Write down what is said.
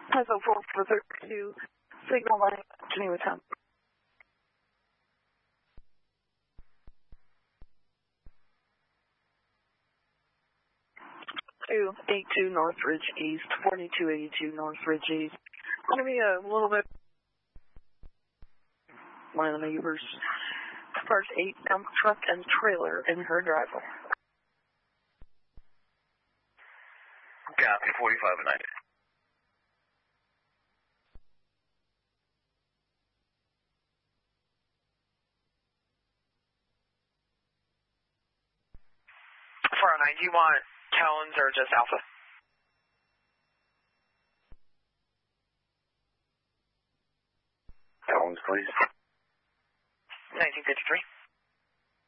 Echo 4432, signal line, Geneva Town. 282 Northridge East, 4282 Northridge East. Going to be a little bit. One of the neighbors parked a dump truck and trailer in her driveway. Copy, 45 and 90. Do you want Talons or just Alpha? Talons, please. 1953.